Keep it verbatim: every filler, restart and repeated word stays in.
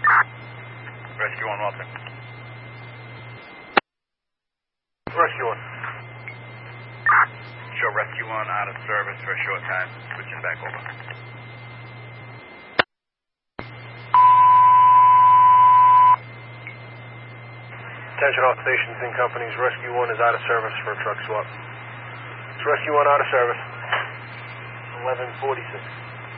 Rescue one, Walter. Rescue one. Show Rescue one out of service for a short time. Switching back over. Attention all stations and companies. Rescue one is out of service for a truck swap. It's Rescue one out of service. eleven forty-six.